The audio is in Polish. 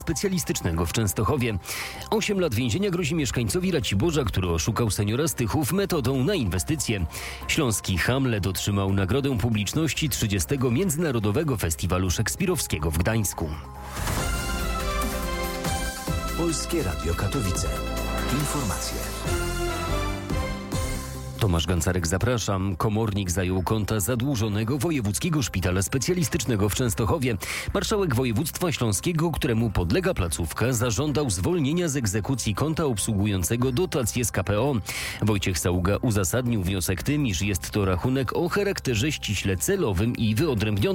specjalistycznego w Częstochowie. 8 lat więzienia grozi mieszkańcowi Raciborza, który oszukał seniora Stychów metodą na inwestycje. Śląski Hamlet otrzymał nagrodę publiczności 30. Międzynarodowego Festiwalu Szekspirowskiego w Gdańsku. Polskie Radio Katowice. Informacje. Tomasz Gancarek, zapraszam. Komornik zajął konta zadłużonego Wojewódzkiego Szpitala Specjalistycznego w Częstochowie. Marszałek województwa śląskiego, któremu podlega placówka, zażądał zwolnienia z egzekucji konta obsługującego dotacje z KPO. Wojciech Saługa uzasadnił wniosek tym, iż jest to rachunek o charakterze ściśle celowym i wyodrębnionym.